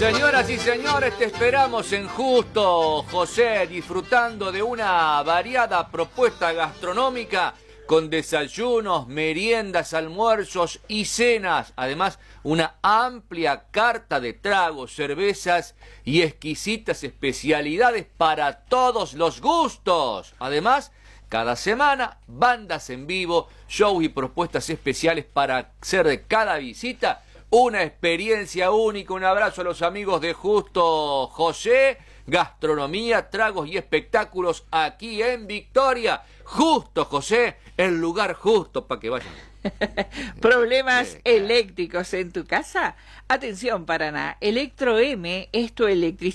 Señoras y señores, te esperamos en Justo, José, disfrutando de una variada propuesta gastronómica con desayunos, meriendas, almuerzos y cenas. Además, una amplia carta de tragos, cervezas y exquisitas especialidades para todos los gustos. Además, cada semana, bandas en vivo, shows y propuestas especiales para hacer de cada visita una experiencia única. Un abrazo a los amigos de Justo José. Gastronomía, tragos y espectáculos aquí en Victoria. Justo José, el lugar justo para que vayan. ¿Problemas eléctricos en tu casa? Atención, Paraná. Electro M es tu electricidad